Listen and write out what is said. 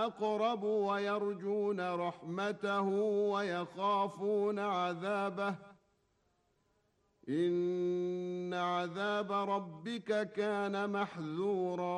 أقرب ويرجون رحمته ويخافون عذابه إن عذاب ربك كان محذورا